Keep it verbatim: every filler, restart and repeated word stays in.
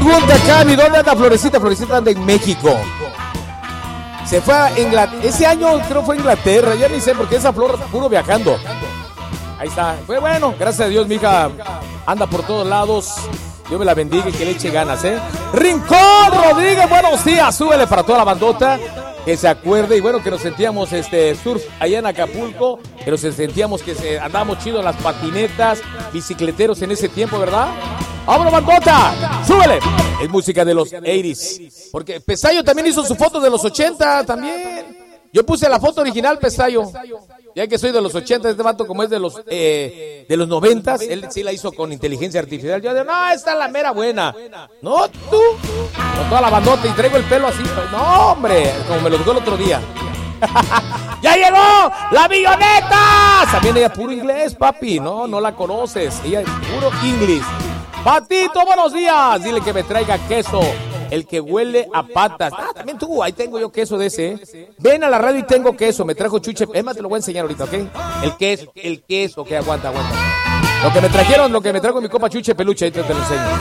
Punta Cana. ¿Y dónde anda Florecita? Florecita anda en México. Se fue a Inglaterra. Ese año creo fue a Inglaterra. Ya ni sé porque esa flor puro viajando. Ahí está. Fue bueno. Gracias a Dios, mi hija anda por todos lados. Dios me la bendiga y que le eche ganas, ¿eh? Rincón Rodríguez, buenos días. Súbele para toda la bandota. Que se acuerde. Y bueno, que nos sentíamos este surf allá en Acapulco. Que nos sentíamos que se, andábamos chidos en las patinetas. Bicicleteros en ese tiempo, ¿verdad? ¡Vámonos, bandota! ¡Súbele! Es música de los ochenta. Porque Pesayo también hizo su foto de los ochenta también. Yo puse la foto original, Pesayo. Ya que soy de los ochenta, este vato como es de los eh, de los noventa, él sí la hizo con inteligencia artificial. Yo digo, no, esta es la mera buena. No, tú. Con toda la bandota y traigo el pelo así. No, hombre, como me lo tocó el otro día. ¡Ya llegó la Milloneta! También ella puro inglés, papi. No, no la conoces. Ella es puro inglés. Patito, buenos días. Dile que me traiga queso. El que huele a patas. Ah, también tú, ahí tengo yo queso de ese. ¿eh? Ven a la radio y tengo queso. Me trajo Chuche. Es más, te lo voy a enseñar ahorita, ¿ok? El queso, el queso, que aguanta, aguanta. Lo que me trajeron, lo que me trajo mi copa Chuche Peluche, ahí te, te lo enseño.